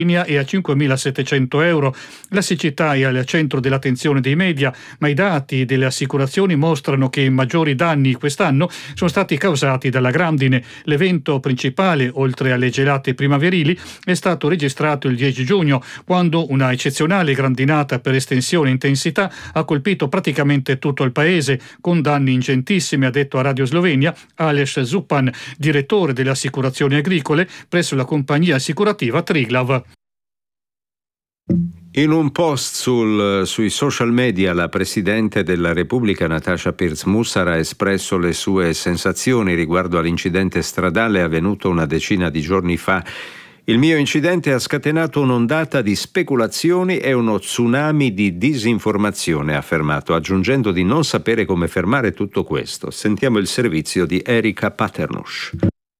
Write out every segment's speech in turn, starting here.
e a 5.700 euro. La siccità è al centro dell'attenzione dei media, ma i dati delle assicurazioni mostrano che i maggiori danni quest'anno sono stati causati dalla grandine. L'evento principale, oltre alle gelate primaverili, è stato registrato il 10 giugno, quando una eccezionale grandinata per estensione e intensità ha colpito praticamente tutto il paese, con danni ingentissimi, ha detto a Radio Slovenia Aleš Zupan, direttore delle assicurazioni agricole presso la compagnia assicurativa Triglav. In un post sui social media la Presidente della Repubblica Nataša Pirc-Musar ha espresso le sue sensazioni riguardo all'incidente stradale avvenuto una decina di giorni fa. Il mio incidente ha scatenato un'ondata di speculazioni e uno tsunami di disinformazione, ha affermato, aggiungendo di non sapere come fermare tutto questo. Sentiamo il servizio di Erika Paternoš.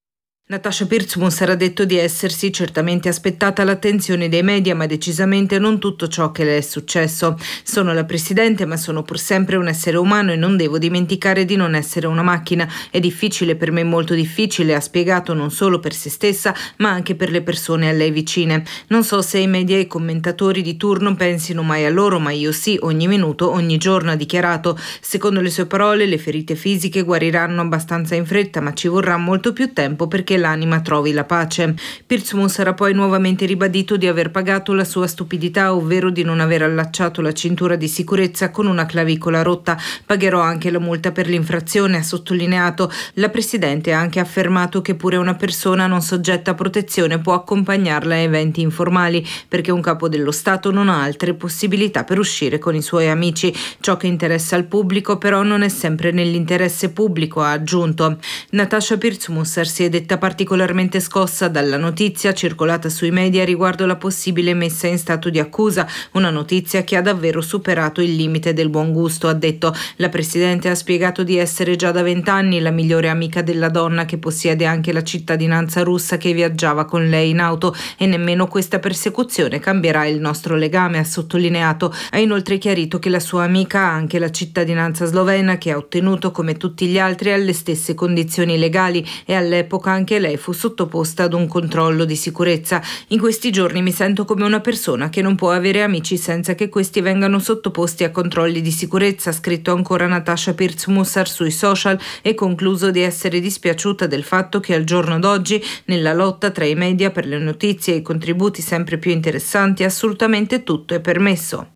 Nataša Pirc-Musar ha detto di essersi certamente aspettata l'attenzione dei media, ma decisamente non tutto ciò che le è successo. Sono la Presidente, ma sono pur sempre un essere umano e non devo dimenticare di non essere una macchina. È difficile per me, molto difficile, ha spiegato, non solo per se stessa, ma anche per le persone a lei vicine. Non so se i media e i commentatori di turno pensino mai a loro, ma io sì, ogni minuto, ogni giorno, ha dichiarato. Secondo le sue parole, le ferite fisiche guariranno abbastanza in fretta, ma ci vorrà molto più tempo perché l'anima trovi la pace. Pirc-Musar ha poi nuovamente ribadito di aver pagato la sua stupidità, ovvero di non aver allacciato la cintura di sicurezza con una clavicola rotta. Pagherò anche la multa per l'infrazione, ha sottolineato. La Presidente ha anche affermato che pure una persona non soggetta a protezione può accompagnarla a eventi informali, perché un capo dello Stato non ha altre possibilità per uscire con i suoi amici. Ciò che interessa al pubblico però non è sempre nell'interesse pubblico, ha aggiunto. Nataša Pirc-Musar si è detta particolarmente scossa dalla notizia circolata sui media riguardo la possibile messa in stato di accusa, una notizia che ha davvero superato il limite del buon gusto, ha detto. La Presidente ha spiegato di essere già da 20 anni la migliore amica della donna che possiede anche la cittadinanza russa che viaggiava con lei in auto, e nemmeno questa persecuzione cambierà il nostro legame, ha sottolineato. Ha inoltre chiarito che la sua amica ha anche la cittadinanza slovena, che ha ottenuto come tutti gli altri alle stesse condizioni legali, e all'epoca anche lei fu sottoposta ad un controllo di sicurezza. In questi giorni mi sento come una persona che non può avere amici senza che questi vengano sottoposti a controlli di sicurezza, ha scritto ancora Nataša Pirc-Musar sui social, e concluso di essere dispiaciuta del fatto che al giorno d'oggi, nella lotta tra i media per le notizie e i contributi sempre più interessanti, assolutamente tutto è permesso.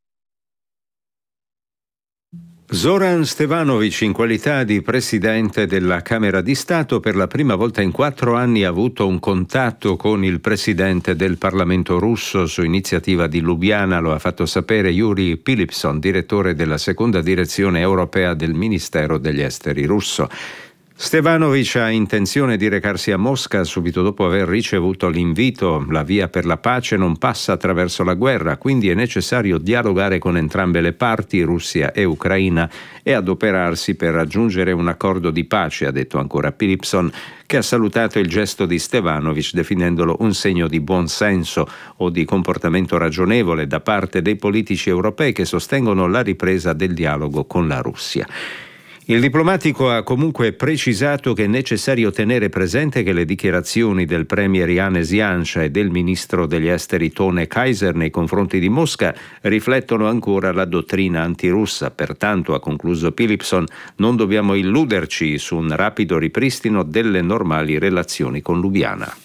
Zoran Stevanović, in qualità di Presidente della Camera di Stato, per la prima volta in 4 anni ha avuto un contatto con il Presidente del Parlamento russo su iniziativa di Lubiana, lo ha fatto sapere Yuri Pilipson, direttore della seconda direzione europea del Ministero degli Esteri russo. Stevanović ha intenzione di recarsi a Mosca subito dopo aver ricevuto l'invito. La via per la pace non passa attraverso la guerra, quindi è necessario dialogare con entrambe le parti, Russia e Ucraina, e adoperarsi per raggiungere un accordo di pace, ha detto ancora Pilipson, che ha salutato il gesto di Stevanović definendolo un segno di buon senso o di comportamento ragionevole da parte dei politici europei che sostengono la ripresa del dialogo con la Russia. Il diplomatico ha comunque precisato che è necessario tenere presente che le dichiarazioni del premier Janez Janša e del ministro degli esteri Tone Kaiser nei confronti di Mosca riflettono ancora la dottrina antirussa. Pertanto, ha concluso Pilipson, non dobbiamo illuderci su un rapido ripristino delle normali relazioni con Lubiana.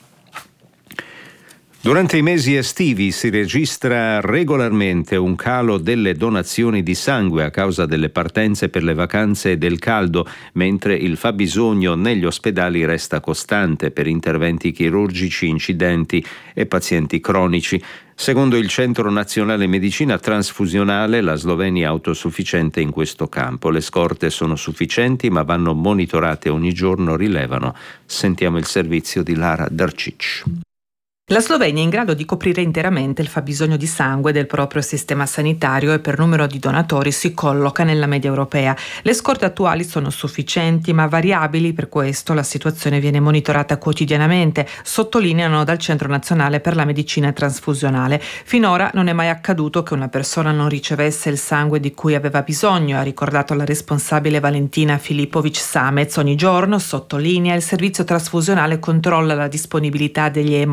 Durante i mesi estivi si registra regolarmente un calo delle donazioni di sangue a causa delle partenze per le vacanze e del caldo, mentre il fabbisogno negli ospedali resta costante per interventi chirurgici, incidenti e pazienti cronici. Secondo il Centro Nazionale Medicina Transfusionale, la Slovenia è autosufficiente in questo campo. Le scorte sono sufficienti, ma vanno monitorate ogni giorno, rilevano. Sentiamo il servizio di Lara Drčić. La Slovenia è in grado di coprire interamente il fabbisogno di sangue del proprio sistema sanitario e per numero di donatori si colloca nella media europea. Le scorte attuali sono sufficienti ma variabili, per questo la situazione viene monitorata quotidianamente, sottolineano dal Centro Nazionale per la Medicina Transfusionale. Finora non è mai accaduto che una persona non ricevesse il sangue di cui aveva bisogno, ha ricordato la responsabile Valentina Filipovic Samec. Ogni giorno, sottolinea, il servizio trasfusionale controlla la disponibilità degli emocomponenti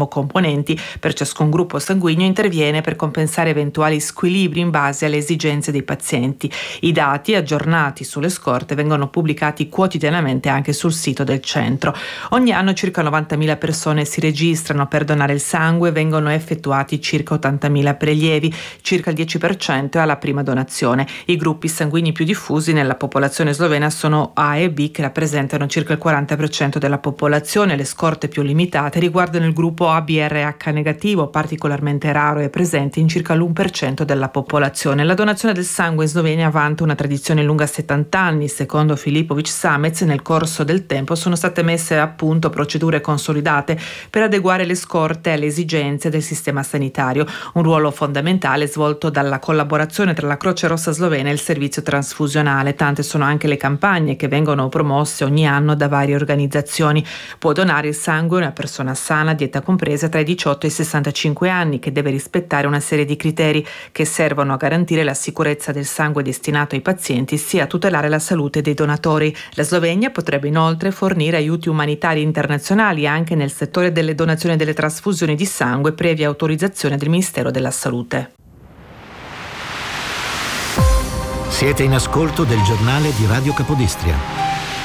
componenti per ciascun gruppo sanguigno interviene per compensare eventuali squilibri in base alle esigenze dei pazienti. I dati aggiornati sulle scorte vengono pubblicati quotidianamente anche sul sito del centro. Ogni anno circa 90.000 persone si registrano per donare il sangue, vengono effettuati circa 80.000 prelievi, circa il 10% è alla prima donazione. I gruppi sanguigni più diffusi nella popolazione slovena sono A e B, che rappresentano circa il 40% della popolazione. Le scorte più limitate riguardano il gruppo ABRH negativo, particolarmente raro e presente in circa l'1% della popolazione. La donazione del sangue in Slovenia vanta una tradizione lunga 70 anni. Secondo Filipovic Samec, nel corso del tempo sono state messe a punto procedure consolidate per adeguare le scorte alle esigenze del sistema sanitario, un ruolo fondamentale svolto dalla collaborazione tra la Croce Rossa slovena e il servizio trasfusionale. Tante sono anche le campagne che vengono promosse ogni anno da varie organizzazioni. Può donare il sangue una persona sana, di età compresa tra i 18 e i 65 anni, che deve rispettare una serie di criteri che servono a garantire la sicurezza del sangue destinato ai pazienti sia a tutelare la salute dei donatori. La Slovenia potrebbe inoltre fornire aiuti umanitari internazionali anche nel settore delle donazioni e delle trasfusioni di sangue, previa autorizzazione del Ministero della Salute. Siete in ascolto del giornale di Radio Capodistria.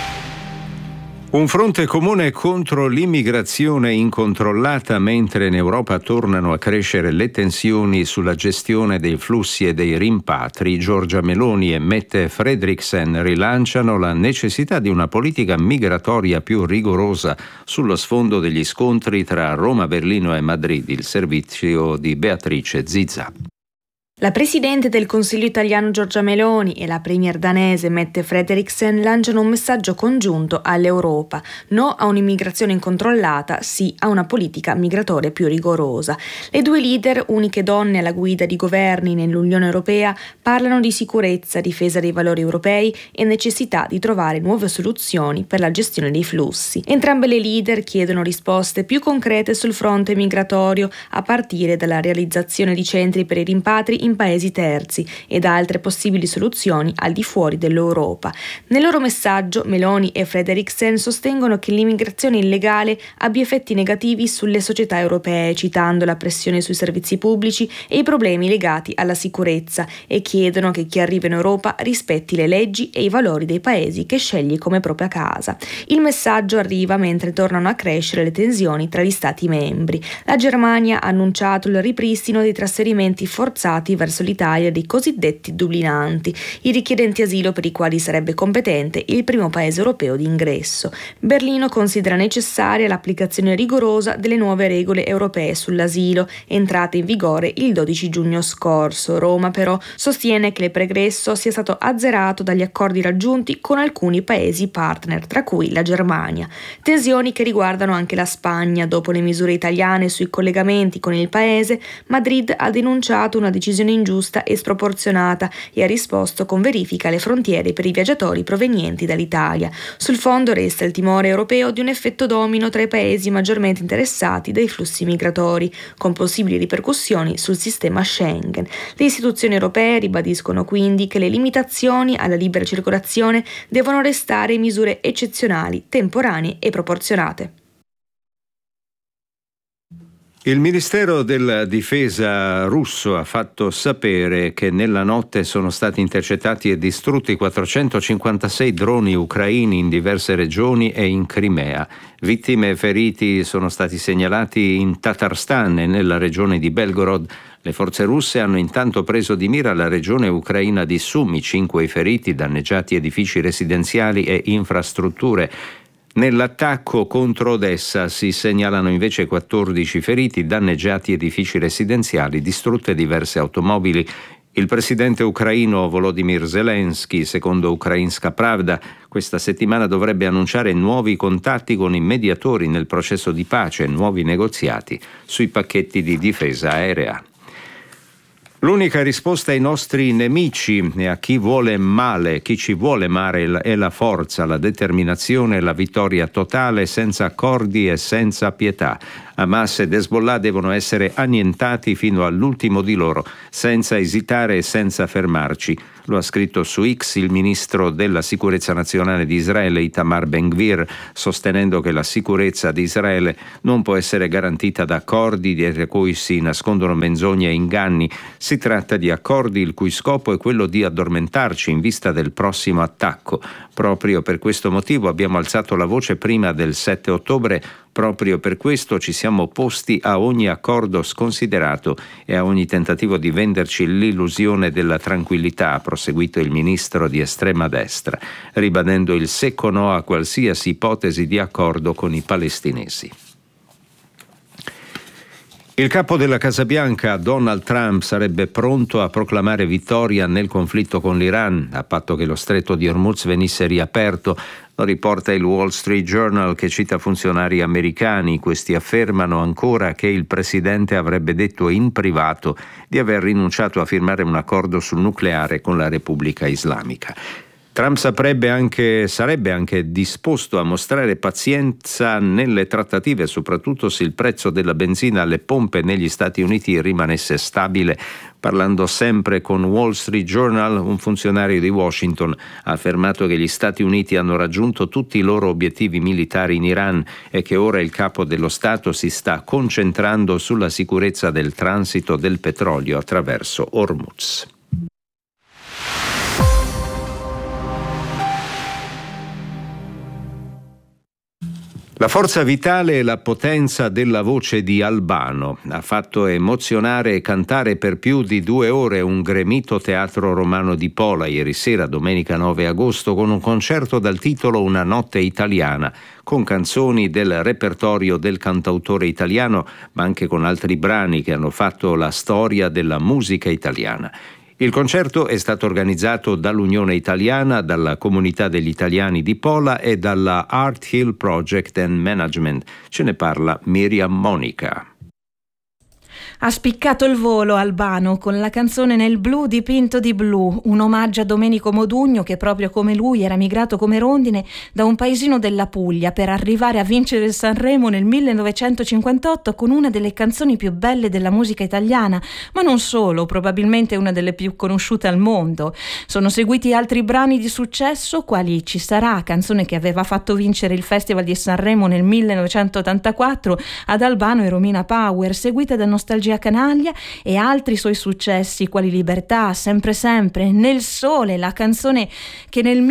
Un fronte comune contro l'immigrazione incontrollata, mentre in Europa tornano a crescere le tensioni sulla gestione dei flussi e dei rimpatri. Giorgia Meloni e Mette Frederiksen rilanciano la necessità di una politica migratoria più rigorosa sullo sfondo degli scontri tra Roma, Berlino e Madrid. Il servizio di Beatrice Zizza. La Presidente del Consiglio italiano Giorgia Meloni e la Premier danese Mette Frederiksen lanciano un messaggio congiunto all'Europa: no a un'immigrazione incontrollata, sì a una politica migratoria più rigorosa. Le due leader, uniche donne alla guida di governi nell'Unione Europea, parlano di sicurezza, difesa dei valori europei e necessità di trovare nuove soluzioni per la gestione dei flussi. Entrambe le leader chiedono risposte più concrete sul fronte migratorio, a partire dalla realizzazione di centri per i rimpatri in paesi terzi e da altre possibili soluzioni al di fuori dell'Europa. Nel loro messaggio Meloni e Frederiksen sostengono che l'immigrazione illegale abbia effetti negativi sulle società europee, citando la pressione sui servizi pubblici e i problemi legati alla sicurezza, e chiedono che chi arriva in Europa rispetti le leggi e i valori dei paesi che sceglie come propria casa. Il messaggio arriva mentre tornano a crescere le tensioni tra gli Stati membri. La Germania ha annunciato il ripristino dei trasferimenti forzati verso l'Italia dei cosiddetti dublinanti, i richiedenti asilo per i quali sarebbe competente il primo paese europeo di ingresso. Berlino considera necessaria l'applicazione rigorosa delle nuove regole europee sull'asilo, entrate in vigore il 12 giugno scorso. Roma però sostiene che il pregresso sia stato azzerato dagli accordi raggiunti con alcuni paesi partner, tra cui la Germania. Tensioni che riguardano anche la Spagna. Dopo le misure italiane sui collegamenti con il paese, Madrid ha denunciato una decisione ingiusta e sproporzionata e ha risposto con verifica alle frontiere per i viaggiatori provenienti dall'Italia. Sul fondo resta il timore europeo di un effetto domino tra i paesi maggiormente interessati dai flussi migratori, con possibili ripercussioni sul sistema Schengen. Le istituzioni europee ribadiscono quindi che le limitazioni alla libera circolazione devono restare misure eccezionali, temporanee e proporzionate. Il Ministero della Difesa russo ha fatto sapere che nella notte sono stati intercettati e distrutti 456 droni ucraini in diverse regioni e in Crimea. Vittime e feriti sono stati segnalati in Tatarstan e nella regione di Belgorod. Le forze russe hanno intanto preso di mira la regione ucraina di Sumy, 5 i feriti, danneggiati edifici residenziali e infrastrutture. Nell'attacco contro Odessa si segnalano invece 14 feriti, danneggiati edifici residenziali, distrutte diverse automobili. Il presidente ucraino Volodymyr Zelensky, secondo Ukrainska Pravda, questa settimana dovrebbe annunciare nuovi contatti con i mediatori nel processo di pace e nuovi negoziati sui pacchetti di difesa aerea. L'unica risposta ai nostri nemici e a chi vuole male, chi ci vuole male, è la forza, la determinazione e la vittoria totale, senza accordi e senza pietà. Hamas ed Hezbollah devono essere annientati fino all'ultimo di loro, senza esitare e senza fermarci. Lo ha scritto su X il ministro della sicurezza nazionale di Israele, Itamar Ben-Gvir, sostenendo che la sicurezza di Israele non può essere garantita da accordi dietro cui si nascondono menzogne e inganni. Si tratta di accordi il cui scopo è quello di addormentarci in vista del prossimo attacco. Proprio per questo motivo abbiamo alzato la voce prima del 7 ottobre. Proprio per questo ci siamo opposti a ogni accordo sconsiderato e a ogni tentativo di venderci l'illusione della tranquillità, ha proseguito il ministro di estrema destra, ribadendo il secco no a qualsiasi ipotesi di accordo con i palestinesi. Il capo della Casa Bianca, Donald Trump, sarebbe pronto a proclamare vittoria nel conflitto con l'Iran, a patto che lo stretto di Hormuz venisse riaperto. Lo riporta il Wall Street Journal, che cita funzionari americani. Questi affermano ancora che il presidente avrebbe detto in privato di aver rinunciato a firmare un accordo sul nucleare con la Repubblica Islamica. Trump sarebbe anche disposto a mostrare pazienza nelle trattative, soprattutto se il prezzo della benzina alle pompe negli Stati Uniti rimanesse stabile. Parlando sempre con Wall Street Journal, un funzionario di Washington ha affermato che gli Stati Uniti hanno raggiunto tutti i loro obiettivi militari in Iran e che ora il capo dello Stato si sta concentrando sulla sicurezza del transito del petrolio attraverso Hormuz. La forza vitale e la potenza della voce di Albano ha fatto emozionare e cantare per più di 2 ore un gremito teatro romano di Pola ieri sera, domenica 9 agosto, con un concerto dal titolo Una notte italiana, con canzoni del repertorio del cantautore italiano, ma anche con altri brani che hanno fatto la storia della musica italiana. Il concerto è stato organizzato dall'Unione Italiana, dalla Comunità degli Italiani di Pola e dalla Art Hill Project and Management. Ce ne parla Miriam Monica. Ha spiccato il volo Albano con la canzone Nel blu dipinto di blu, un omaggio a Domenico Modugno, che proprio come lui era migrato come rondine da un paesino della Puglia per arrivare a vincere il Sanremo nel 1958 con una delle canzoni più belle della musica italiana, ma non solo, probabilmente una delle più conosciute al mondo. Sono seguiti altri brani di successo, quali Ci sarà, canzone che aveva fatto vincere il Festival di Sanremo nel 1984 ad Albano e Romina Power, seguita da Nostalgia Canaglia, e altri suoi successi quali Libertà, Sempre Sempre, Nel Sole, la canzone che nel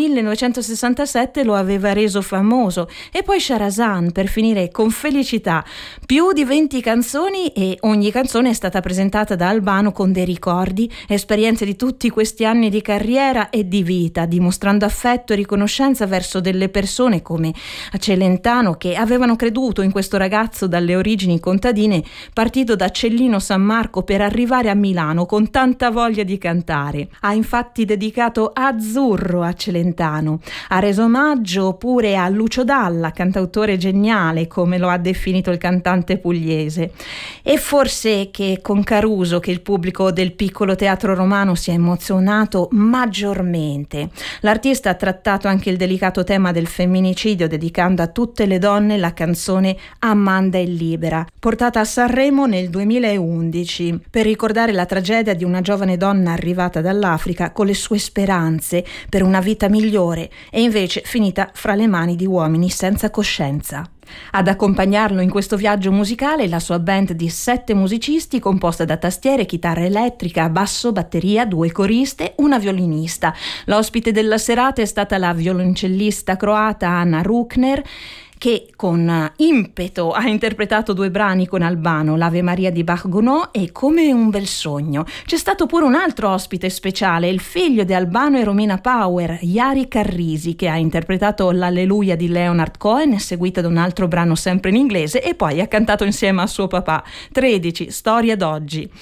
1967 lo aveva reso famoso, e poi Sharazan, per finire con Felicità. Più di 20 canzoni, e ogni canzone è stata presentata da Albano con dei ricordi, esperienze di tutti questi anni di carriera e di vita, dimostrando affetto e riconoscenza verso delle persone come Celentano, che avevano creduto in questo ragazzo dalle origini contadine, partito da Cellino San Marco per arrivare a Milano con tanta voglia di cantare. Ha infatti dedicato Azzurro a Celentano, ha reso omaggio pure a Lucio Dalla, cantautore geniale come lo ha definito il cantante pugliese. E forse che con Caruso che il pubblico del piccolo teatro romano si è emozionato maggiormente. L'artista ha trattato anche il delicato tema del femminicidio, dedicando a tutte le donne la canzone Amanda è libera, portata a Sanremo nel 2011 per ricordare la tragedia di una giovane donna arrivata dall'Africa con le sue speranze per una vita migliore e invece finita fra le mani di uomini senza coscienza. Ad accompagnarlo in questo viaggio musicale la sua band di 7 musicisti, composta da tastiere, chitarra elettrica, basso, batteria, 2 coriste, una violinista. L'ospite della serata è stata la violoncellista croata Anna Rukner, che con impeto ha interpretato 2 brani con Albano, l'Ave Maria di Bach-Gounod e Come un bel sogno. C'è stato pure un altro ospite speciale, il figlio di Albano e Romina Power, Jari Carrisi, che ha interpretato l'Alleluia di Leonard Cohen, seguita da un altro brano sempre in inglese, e poi ha cantato insieme a suo papà 13, Storia d'oggi.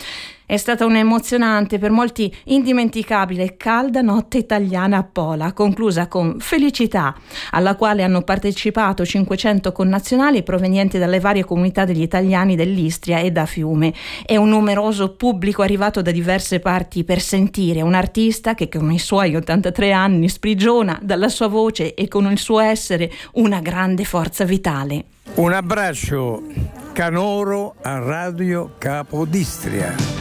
È stata un'emozionante, per molti indimenticabile e calda notte italiana a Pola, conclusa con felicità, alla quale hanno partecipato 500 connazionali provenienti dalle varie comunità degli italiani dell'Istria e da Fiume, e un numeroso pubblico arrivato da diverse parti per sentire un artista che con i suoi 83 anni sprigiona dalla sua voce e con il suo essere una grande forza vitale. Un abbraccio canoro a Radio Capodistria.